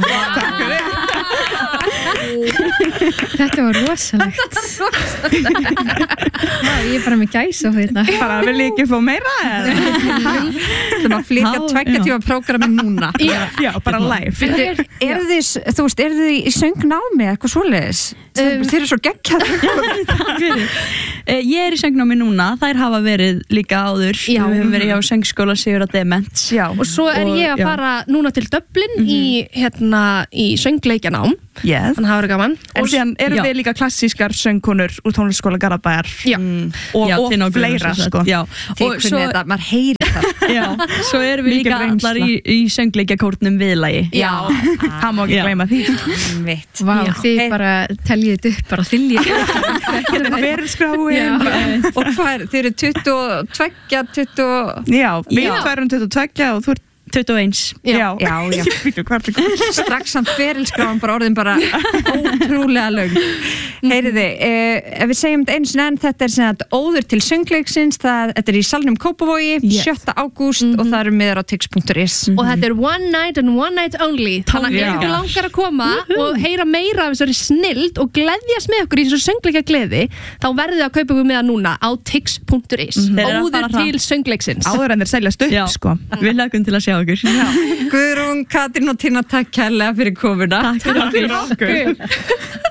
Þetta var rosalegt. Ég bara með gæsa á þetta. Bara vil ég ekki fá meira? Það maður flytja 2 tíma prógrami núna. Já, bara live. Eru þið í söngnámi eitthvað svoleiðis? Þeir eru svo geggjað. Ég í söngnámi núna, þær hafa verið líka áður. Við höfum verið hjá söngskóla Sigurða Dements. Og svo ég að fara núna til Dublin í söngleikjanám. Yes. Þannig að það verður gaman. En síðan erum við líka klassískar söngkonur úr tónlistarskóla Garðabæjar. Og fleira, sko. Þið kunni þetta, maður heyri það. Svo erum við líka allar í söngleikjakórnum viðlagi. Það má ekki gleyma því. Vá, þið bara teljið upp, bara þiljið. Þetta er fyrirskráin. Og hvað þið eru 22, 20... Já, við erum 22 og þú ert 21. Já. Strax samt ferilskráin bara orðin bara ótrúlega löng. Heyriði, ef við segjum þetta einu sinni enn, þetta er sem óður til söngleiksins, þetta er í Salnum Kópavogi, 7. ágúst og það eru miðar á tix.is. Og þetta er one night and one night only. Þannig að ef ykkur langar að koma og heyra meira af þessari snilld og gleðjast með okkur í þessu söngleika gleði, þá verðið að kaupa ykkur miða núna á tix.is. Óður til söngleiksins. Áður en þeir seljast upp, sko. Við lögum til að sjá okkur. Guðrún, Katrín og Tinna, takk kærlega fyrir komuna. Takk fyrir okkur.